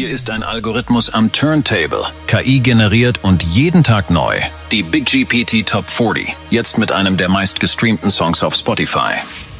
Hier ist ein Algorithmus am Turntable, KI generiert und jeden Tag neu. Die Big GPT Top 40, jetzt mit einem der meistgestreamten Songs auf Spotify.